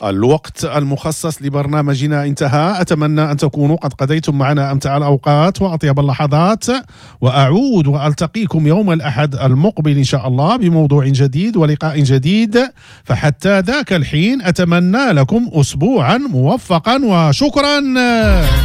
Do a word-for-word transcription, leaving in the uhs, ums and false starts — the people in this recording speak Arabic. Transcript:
الوقت المخصص لبرنامجنا انتهى. أتمنى أن تكونوا قد قضيتم معنا أمتع الأوقات وأطيب اللحظات، وأعود وألتقيكم يوم الأحد المقبل إن شاء الله بموضوع جديد ولقاء جديد. فحتى ذاك الحين أتمنى لكم أسبوعا موفقا وشكرا.